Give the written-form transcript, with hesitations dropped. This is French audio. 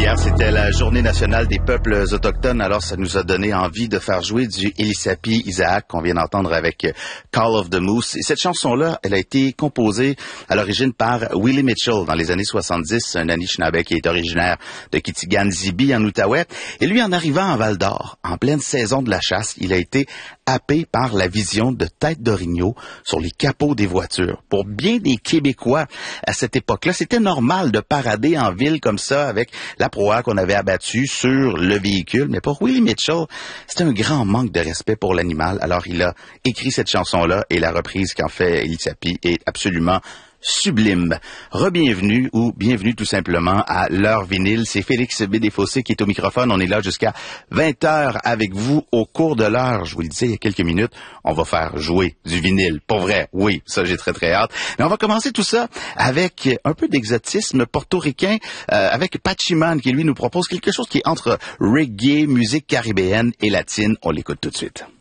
Hier, c'était la journée nationale des peuples autochtones, alors ça nous a donné envie de faire jouer du Elisapi Isaac qu'on vient d'entendre avec Call of the Moose. Et cette chanson-là, elle a été composée à l'origine par Willie Mitchell dans les années 70, un Anishinaabe qui est originaire de Kitigan-Zibi en Outaouais. Et lui, en arrivant à Val-d'Or, en pleine saison de la chasse, il a été happé par la vision de têtes d'orignaux sur les capots des voitures. Pour bien des Québécois à cette époque-là, c'était normal de parader en ville comme ça avec la proie qu'on avait abattue sur le véhicule. Mais pour Willie Mitchell, c'était un grand manque de respect pour l'animal. Alors il a écrit cette chanson-là et la reprise qu'en fait Elisapi est absolument sublime. Rebienvenue ou bienvenue tout simplement à l'heure vinyle. C'est Félix Bédéfossé qui est au microphone. On est là jusqu'à 20h avec vous au cours de l'heure. Je vous le disais il y a quelques minutes, on va faire jouer du vinyle. Pour vrai, oui, ça j'ai très très hâte. Mais on va commencer tout ça avec un peu d'exotisme portoricain, avec Pachiman qui lui nous propose quelque chose qui est entre reggae, musique caribéenne et latine. On l'écoute tout de suite.